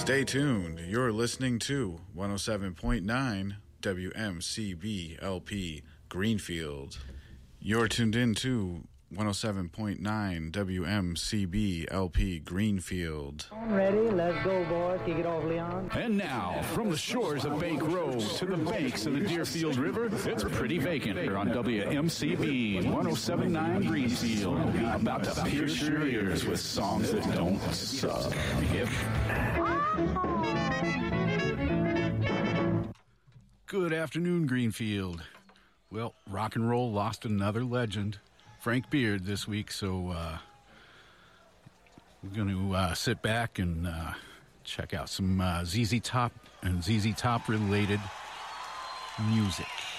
Stay tuned. You're listening to 107.9 WMCB LP Greenfield. You're tuned in to 107.9 WMCB LP Greenfield. Ready? Let's go, boys. Kick it off, Leon. And now, from the shores of Bank Road to the banks of the Deerfield River, it's Pretty Vacant here on WMCB 107.9 Greenfield. About to pierce your ears with songs that don't suck. Yep. Good afternoon, Greenfield. Well, rock and roll lost another legend, Frank Beard, this week, so we're going to sit back and check out some ZZ Top and ZZ Top related music.